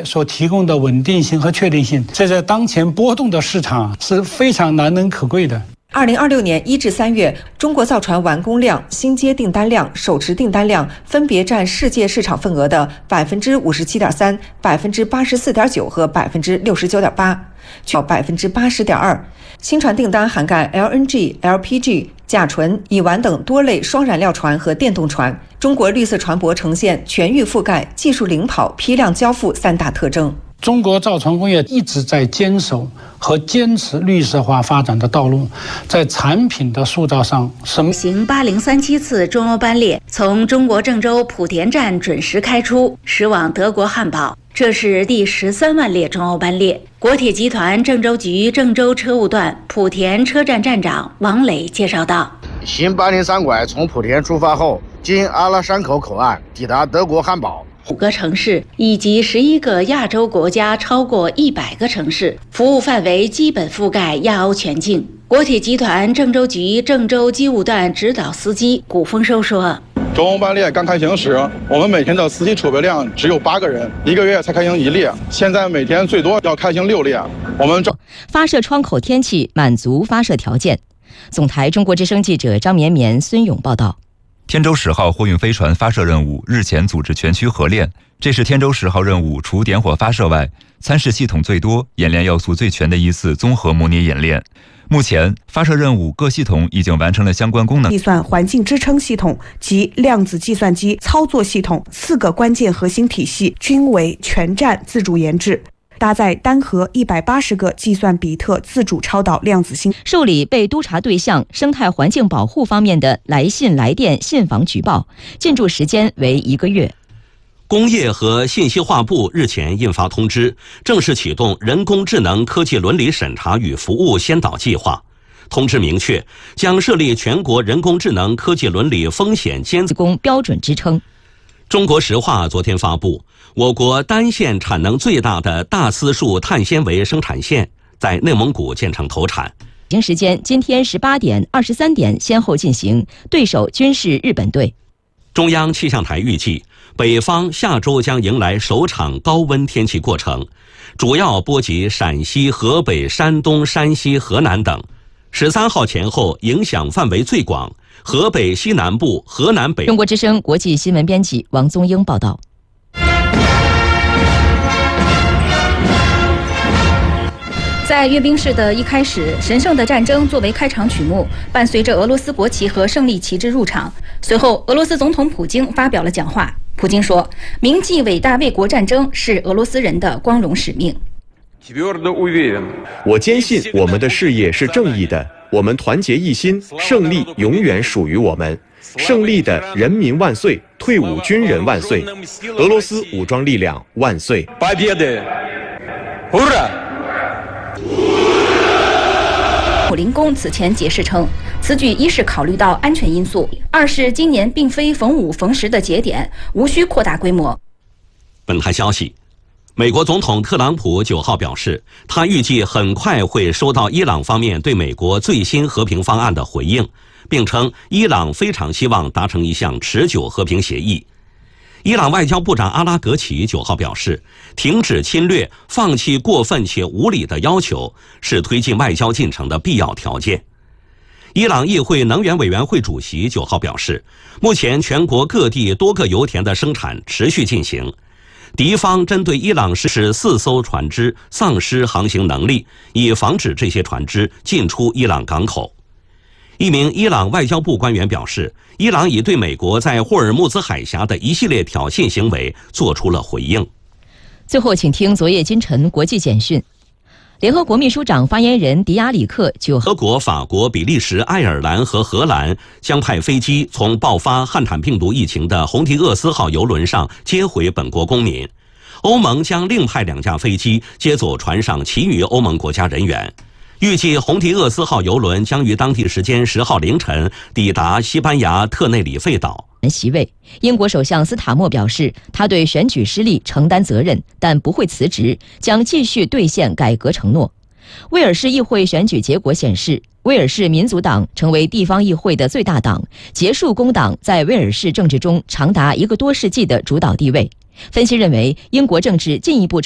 所提供的稳定性和确定性，这在当前波动的市场是非常难能可贵的。 2026年1至3月，中国造船完工量、新接订单量、手持订单量分别占世界市场份额的57.3%、84.9%和69.8%，较80.2%。新船订单涵盖 LNG、LPG、甲醇、乙烷等多类双燃料船和电动船。中国绿色船舶呈现全域覆盖、技术领跑、批量交付3大特征。 中国造船工业一直在坚守和坚持绿色化发展的道路，在产品的塑造上， 行8037次中欧班列从中国郑州莆田站准时开出，驶往德国汉堡。这是第13万列中欧班列。国铁集团郑州局郑州车务段莆田车站站长王磊介绍道： 新803拐从莆田出发后，经阿拉山口口岸抵达德国汉堡。 5个城市以及11个亚洲国家，超过100个城市，服务范围基本覆盖亚欧全境。国铁集团郑州局郑州机务段指导司机古丰收说： 中欧班列刚开行时，我们每天的司机储备量只有8个人，1个月才开行1列，现在每天最多要开行6列。我们发射窗口天气满足发射条件。总台中国之声记者张绵绵、孙勇报道。 天舟10号货运飞船发射任务日前组织全区合练，这是天舟10号任务除点火发射外，参试系统最多、演练要素最全的一次综合模拟演练。目前，发射任务各系统已经完成了相关功能。 计算环境支撑系统及量子计算机操作系统4个关键核心体系均为全站自主研制。搭载单核180个计算比特自主超导量子星。 受理被督查对象生态环境保护方面的来信、来电、信访举报，进驻时间为1个月。 工业和信息化部日前印发通知，正式启动人工智能科技伦理审查与服务先导计划。通知明确，将设立全国人工智能科技伦理风险监测标准支撑。 中国石化昨天发布，我国单线产能最大的大丝树碳纤维生产线在内蒙古建成投产。 北京时间今天18点、23点先后进行，对手均是日本队。 中央气象台预计，北方下周将迎来首场高温天气过程，主要波及陕西、河北、山东、山西、河南等。13号前后影响范围最广，河北西南部、河南北。 中国之声国际新闻编辑王宗英报道。 在阅兵式的一开始，神圣的战争作为开场曲目，伴随着俄罗斯国旗和胜利旗帜入场。随后，俄罗斯总统普京发表了讲话。普京说：“铭记伟大卫国战争是俄罗斯人的光荣使命。” 我坚信我们的事业是正义的，我们团结一心，胜利永远属于我们。胜利的人民万岁，退伍军人万岁，俄罗斯武装力量万岁！ 姆林宫此前解释称，此举一是考虑到安全因素，二是今年并非逢5逢10的节点，无需扩大规模。 本台消息，美国总统特朗普9号表示，他预计很快会收到伊朗方面对美国最新和平方案的回应，并称伊朗非常希望达成一项持久和平协议。伊朗外交部长阿拉格齐9号表示，停止侵略、放弃过分且无理的要求是推进外交进程的必要条件。伊朗议会能源委员会主席9号表示，目前全国各地多个油田的生产持续进行，敌方针对伊朗实施4艘船只丧失航行能力，以防止这些船只进出伊朗港口。一名伊朗外交部官员表示，伊朗已对美国在霍尔木兹海峡的一系列挑衅行为做出了回应。 最后，请听昨夜今晨国际简讯。联合国秘书长发言人迪亚里克就德国、法国、比利时、爱尔兰和荷兰将派飞机从爆发汉坦病毒疫情的红提厄斯号邮轮上接回本国公民。欧盟将另派2架飞机接走船上其余欧盟国家人员。预计红提厄斯号邮轮将于当地时间10号凌晨抵达西班牙特内里费岛。 席位，英国首相斯塔默表示，他对选举失利承担责任，但不会辞职，将继续兑现改革承诺。威尔士议会选举结果显示，威尔士民族党成为地方议会的最大党，结束工党在威尔士政治中长达1个多世纪的主导地位。分析认为，英国政治进一步